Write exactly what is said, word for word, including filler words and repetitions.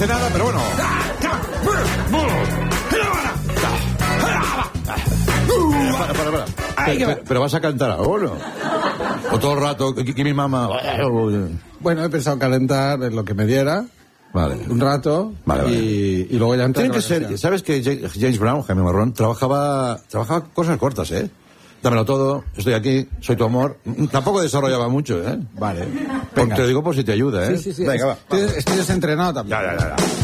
parece nada, pero bueno. Para, para, para. Pero, pero, pero vas a cantar ahora, ¿no? O todo el rato, que, que mi mamá... Bueno, he pensado calentar en lo que me diera. Vale. Un rato. Vale, vale. Y, y luego ya entrar. Tiene que ser... ¿Sabes que James Brown, Jaime Marrón, trabajaba, trabajaba cosas cortas, eh? Dámelo todo, estoy aquí, soy tu amor. Tampoco desarrollaba mucho, ¿eh? Vale. Porque te lo digo por si te ayuda, ¿eh? Sí, sí, sí. Venga, va. Estoy, estoy desentrenado también. Ya, ya, ya, ya.